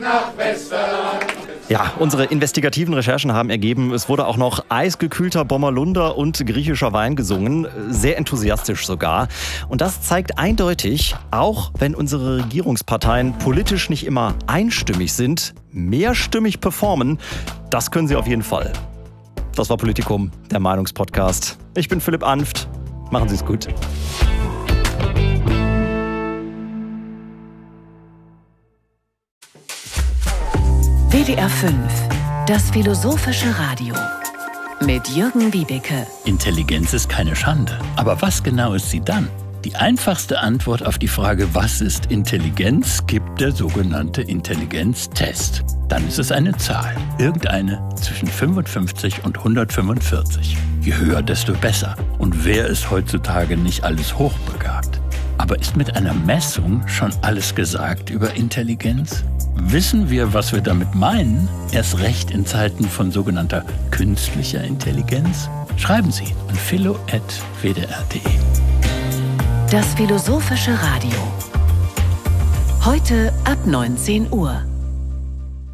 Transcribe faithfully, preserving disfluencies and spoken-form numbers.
Nach Westen. Ja, unsere investigativen Recherchen haben ergeben, es wurde auch noch eisgekühlter Bommerlunder und griechischer Wein gesungen, sehr enthusiastisch sogar. Und das zeigt eindeutig, auch wenn unsere Regierungsparteien politisch nicht immer einstimmig sind, mehrstimmig performen, das können sie auf jeden Fall. Das war Politikum, der Meinungspodcast. Ich bin Philipp Anft. Machen Sie es gut. W D R fünf, das philosophische Radio. Mit Jürgen Wiebeke. Intelligenz ist keine Schande. Aber was genau ist sie dann? Die einfachste Antwort auf die Frage, was ist Intelligenz, gibt der sogenannte Intelligenztest. Dann ist es eine Zahl, irgendeine zwischen fünfundfünfzig und hundertfünfundvierzig. Je höher, desto besser. Und wer ist heutzutage nicht alles hochbegabt? Aber ist mit einer Messung schon alles gesagt über Intelligenz? Wissen wir, was wir damit meinen? Erst recht in Zeiten von sogenannter künstlicher Intelligenz? Schreiben Sie an philo at w d r punkt d e. Das philosophische Radio. Heute ab neunzehn Uhr.